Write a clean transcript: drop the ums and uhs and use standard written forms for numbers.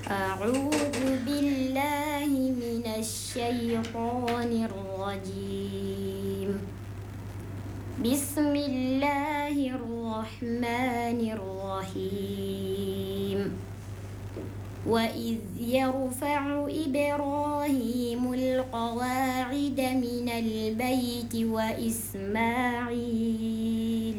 أعوذ بالله من الشيطان الرجيم. بسم الله الرحمن الرحيم. وإذ يرفع إبراهيم القواعد من البيت وإسماعيل